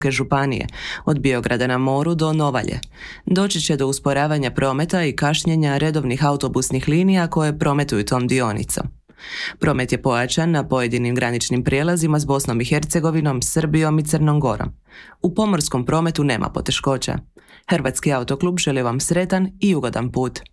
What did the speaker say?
županije, od Biograda na moru do Novalje. Doći će do usporavanja prometa i kašnjenja redovnih autobusnih linija koje prometuju tom dionicom. Promet je pojačan na pojedinim graničnim prijelazima s Bosnom i Hercegovinom, Srbijom i Crnom Gorom. U pomorskom prometu nema poteškoća. Hrvatski autoklub želi vam sretan i ugodan put.